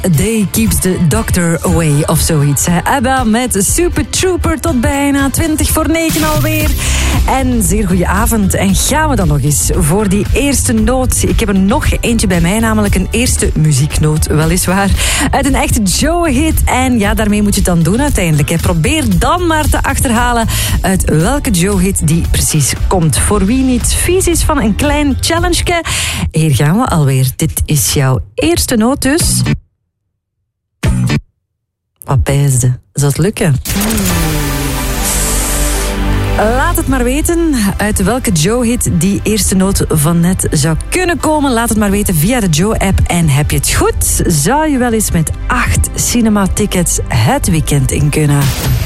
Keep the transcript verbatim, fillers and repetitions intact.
Day keeps the doctor away of zoiets. ABBA met Super Trooper tot bijna twintig voor negen alweer. En zeer goeie avond. En gaan we dan nog eens voor die eerste noot. Ik heb er nog eentje bij mij, namelijk een eerste muzieknoot, weliswaar. Uit een echte Joe-hit. En ja, daarmee moet je het dan doen uiteindelijk. Hè. Probeer dan maar te achterhalen uit welke Joe-hit die precies komt. Voor wie niet vies is van een klein challenge. Hier gaan we alweer. Dit is jouw eerste noot dus. Wat pijsde? Zal het lukken? Laat het maar weten uit welke Joe-hit die eerste noot van net zou kunnen komen. Laat het maar weten via de Joe-app. En heb je het goed, zou je wel eens met acht cinema-tickets het weekend in kunnen.